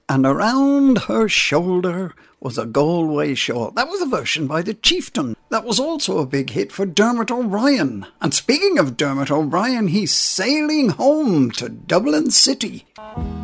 And around her shoulder was a Galway shawl. That was a version by The Chieftain. That was also a big hit for Dermot O'Brien. And speaking of Dermot O'Brien, he's sailing home to Dublin City.